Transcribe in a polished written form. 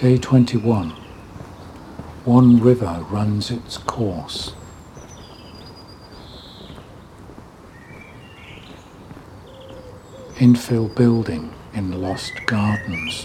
Day 21. One river runs its course. Infill building in Lost Gardens.